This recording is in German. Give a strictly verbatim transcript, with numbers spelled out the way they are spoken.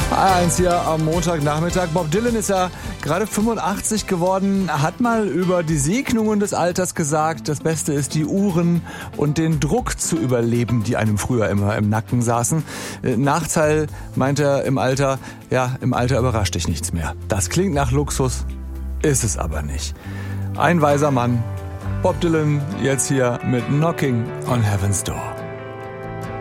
eins hier am Montagnachmittag. Bob Dylan ist ja gerade fünfundachtzig geworden, hat mal über die Segnungen des Alters gesagt, das Beste ist, die Uhren und den Druck zu überleben, die einem früher immer im Nacken saßen. Nachteil, meint er im Alter, ja, im Alter überrascht dich nichts mehr. Das klingt nach Luxus, ist es aber nicht. Ein weiser Mann, Bob Dylan, jetzt hier mit Knocking on Heaven's Door.